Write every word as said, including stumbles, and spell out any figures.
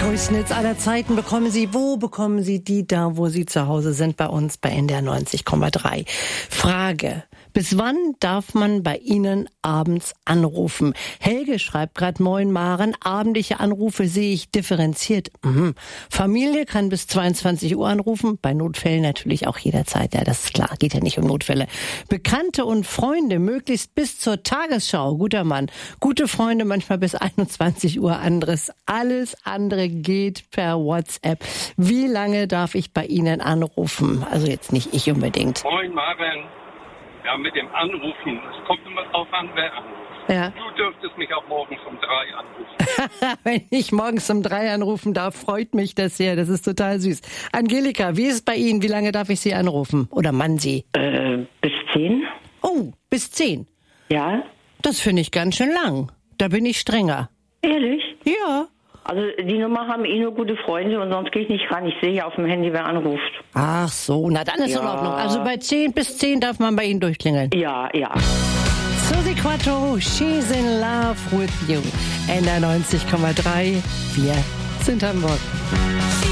größten Hits aller Zeiten bekommen Sie. Wo bekommen Sie die? Da, wo Sie zu Hause sind, bei uns bei N D R neunzig Komma drei. Frage: Bis wann darf man bei Ihnen abends anrufen? Helge schreibt gerade: Moin Maren, abendliche Anrufe sehe ich differenziert. Mhm. Familie kann bis zweiundzwanzig Uhr anrufen, bei Notfällen natürlich auch jederzeit. Ja, das ist klar, geht ja nicht um Notfälle. Bekannte und Freunde möglichst bis zur Tagesschau. Guter Mann. Gute Freunde manchmal bis einundzwanzig Uhr. Anderes, alles andere geht per WhatsApp. Wie lange darf ich bei Ihnen anrufen? Also jetzt nicht ich unbedingt. Moin Maren. Ja, mit dem Anrufen. Es kommt immer drauf an, wer anruft. Ja. Du dürftest mich auch morgens um drei anrufen. Wenn ich morgens um drei anrufen darf, freut mich das sehr. Das ist total süß. Angelika, wie ist es bei Ihnen? Wie lange darf ich Sie anrufen? Oder Mann Sie? Äh, bis zehn. Oh, bis zehn? Ja. Das finde ich ganz schön lang. Da bin ich strenger. Ehrlich? Ja. Also die Nummer haben eh nur gute Freunde und sonst gehe ich nicht ran. Ich sehe ja auf dem Handy, wer anruft. Ach so, na dann ist Ja. in Ordnung. Also bei zehn bis zehn darf man bei Ihnen durchklingeln. Ja, ja. Susi Quattro, She's in Love with You. N D R neunzig Komma drei. Wir sind Hamburg.